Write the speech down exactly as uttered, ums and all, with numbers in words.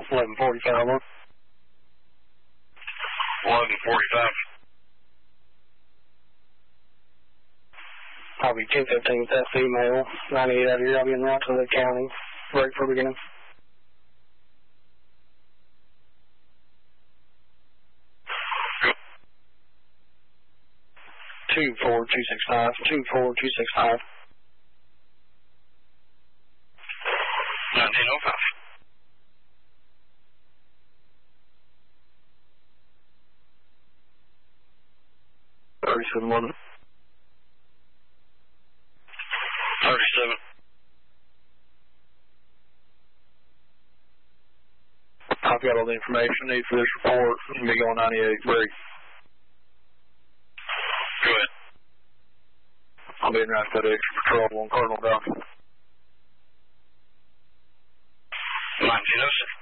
eleven forty-five. eleven forty-five. I'll be ten fifteen with that female. ninety-eight out here. I'll be en route to the county. Break for beginning. two four two six five. two four two six five. nineteen oh five. thirty-seven eleven. thirty-seven. I've got all the information I need for this report. I'm going to be going ninety-eight break. Go ahead. I'll be in route to the extra patrol on Cardinal Dock. nineteen oh six.